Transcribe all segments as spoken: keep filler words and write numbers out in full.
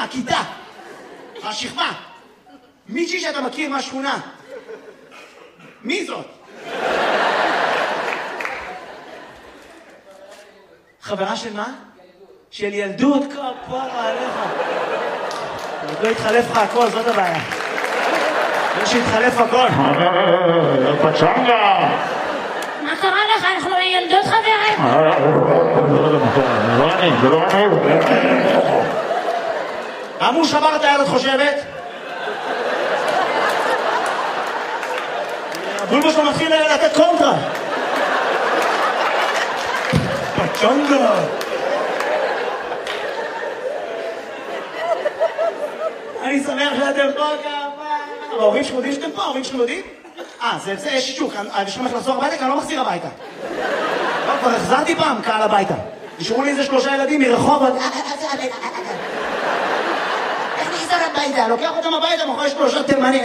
מהכיתה, מהשכבה. מישהי שאתה מכיר מהשכונה. מי זאת? חברה של מה? של ילדות, כפרה עליך. עוד לא התחלף לך הכל, זאת הבעיה. לא שהתחלף הכל. פצ'נגה! מה קרה לך? אנחנו ילדות חברים. לא אני, זה לא אני. אמרו שבר את היד, את חושבת? הבולבוס לא מתחיל לתת קונטרה. פצ'נגה! אני שמח שאתם פה כמה... ההורים שלכם יודעים שאתם פה? ההורים שלכם יודעים? אה, זה יש אישור, יש לכם איך לחזור הביתה? כי אני לא מחזיר הביתה. לא, כבר החזרתי פעם קהל הביתה. נשארו לי איזה שלושה ילדים מרחוב... איך נחזר הביתה? לוקח אותם הביתה, מאחורי שלושה תימנים.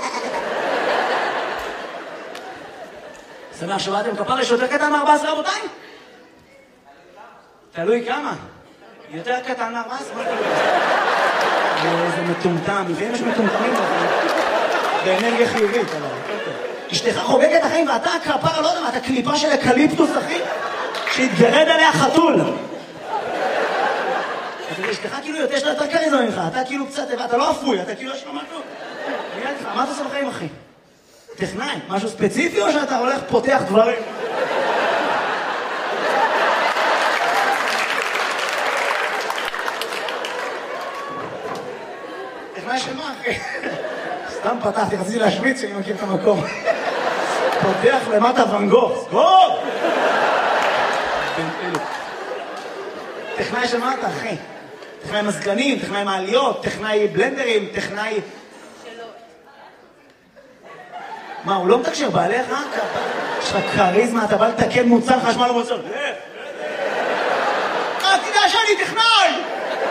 שמח שבאתם כפר, יש יותר קטן מ-ארבע עשרה רבותיים? תלוי כמה. יותר קטן מ-ארבע עשרה? איזה מטומטם, לפעמים יש מטומטמים באנרגיה חיובית. אשתך חוגגת החיים ואתה הכפר, לא יודע מה, אתה קליפה של אקליפטוס, אחי, שהתגרד עליה חתול. אשתך כאילו יותר שלה יותר קריזמה ממך, אתה כאילו קצת, אתה לא אפוי, אתה כאילו יש לך משהו. מה אתה עושה בחיים, אחי? טכנאי, משהו ספציפי או שאתה הולך פותח דברים? טכנאי של מה, אחי? סתם פתחתי, רציתי להשוויץ שאני מכיר את המקום. פותח למטה ונגור, סגור! טכנאי של מה אתה, אחי? טכנאי מזגנים, טכנאי מעליות, טכנאי בלנדרים, טכנאי... מה, הוא לא מתקשר, בעליך? יש לך קריזמה, אתה בא לתקן מוצר חשמל ומוצר. אה, תדע שאני טכנאי!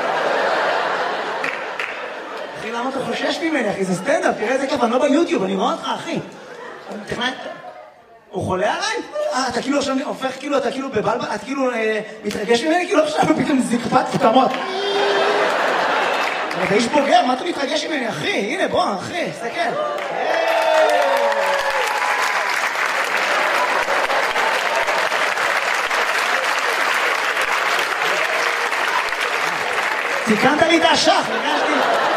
אחי, למה אתה חושש ממני, אחי? זה סטנדאפ, תראה איזה כיף, אני לא ביוטיוב, אני רואה אותך, אחי. טכנאי... הוא חולה עליי? אה, אתה כאילו עכשיו הופך, כאילו, אתה כאילו בבלבל, אתה כאילו מתרגש ממני, כאילו עכשיו פתאום זקפת פתמות. אתה איש בוגר, מה אתה מתרגש ממני, אחי? הנה, בוא, אחי, סתכל. תיקנת לי את השח, נגשתי.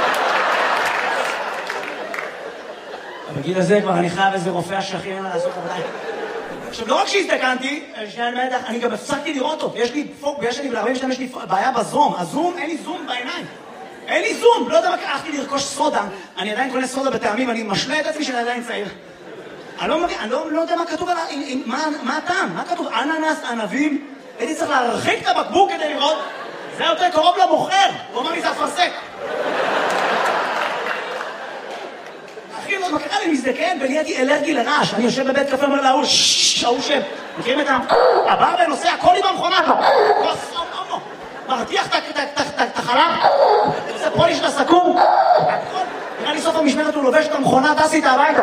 בגיל הזה כבר אני חייב איזה רופא השכים, אין מה לעשות עבודה. עכשיו, לא רק שהזדקנתי, אני גם הפסקתי לראות טוב. יש לי פוק, ויש לי ב-ארבעים ושתיים, יש לי בעיה בזום. הזום, אין לי זום בעיניים. אין לי זום, לא יודע מה, הלכתי לרכוש סודה. אני עדיין קונה סודה בטעמים, אני משלה את עצמי שאני עדיין צעיר. אני לא יודע מה כתוב עליו, מה הטעם? מה כתוב? אננס, ענבים? הייתי צריך להרחיק את הבקבוק כדי לראות. זה יותר קרוב למוכר. הוא אומר לי, זה אפרסק. אחי, לא, מה קרה לי מזדקן ונהייתי אלרגי לרעש. אני יושב בבית קפה, אומר להוא, ששש, ההוא שם. מכירים את ה... הברמן נוסע, הכל עם המכונה שלו. מרתיח את החלב, עושה פוליש של הסכו"ם. נראה לי סוף המשמרת הוא לובש את המכונה, טס איתה הביתה.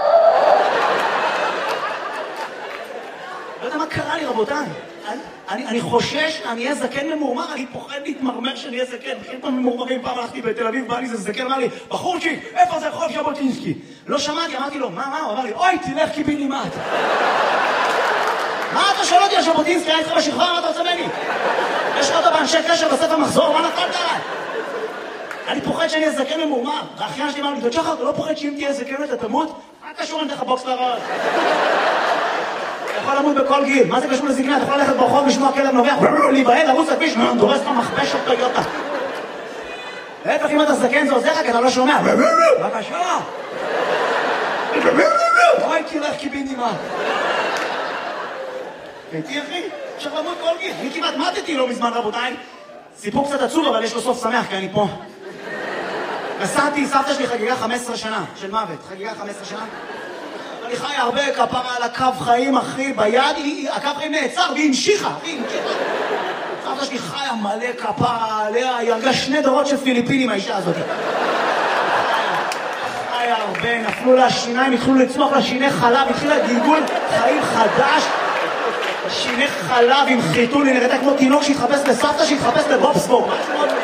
לא יודע מה קרה לי, רבותיי. אני חושש, אני אהיה זקן ממורמר, אני פוחד להתמרמר שאני אהיה זקן. בכלל פעם ממורמרים, פעם הלכתי בתל אביב, בא לי זה זקן, אמר לי, בחורצ'יק, איפה זה רחוב ז'בוטינסקי? לא שמעתי, אמרתי לו, מה, מה? הוא אמר לי, אוי, תלך קיבינימט. מה אתה שואל אותי על ז'בוטינסקי? היה איתך בשכבה, מה אתה רוצה ממני? יש לך אותו באנשי קשר בספר מחזור, מה נפלת עליי? אני פוחד שאני אהיה זקן ממורמר. והאחיין שלי אמר לי, דוד שחר, אתה לא פוחד שאם תהיה זקן אתה תמות? מה קשור אני אתן לך בוקס לראש? אתה יכול למות בכל גיל, מה זה קשור לזקנה? אתה יכול ללכת ברחוב, לשמוע כלב נובח, להיבהל, לרוץ לכביש, דורס לך מכבש של טויוטה. להפך, אם אתה זקן זה עוזר לך, כי אתה לא שומע. בבקשה. אוי, תלך קיבינימט. ראיתי, אחי? אפשר למות כל גיל. אני כמעט מתתי לא מזמן, רבותיי. סיפור קצת עצוב, אבל יש לו סוף שמח, כי אני פה. נסעתי, סבתא שלי חגיגה חמש עשרה שנה של מוות. חגיגה חמש עשרה שנה. אני חי הרבה כפרה על הקו חיים, אחי, ביד, הקו חיים נעצר והיא המשיכה, אחי, המשיכה. סבתא שלי חיה מלא כפרה עליה, היא הרגה שני דורות של פיליפינים, האישה הזאת. חיה הרבה, נפלו לה שיניים, התחילו לצמוח לה שיני חלב, התחילה גלגול חיים חדש. שיני חלב עם חיתול, היא נראתה כמו תינוק שהתחפש לסבתא, שהתחפש לבובסבורג. משהו מאוד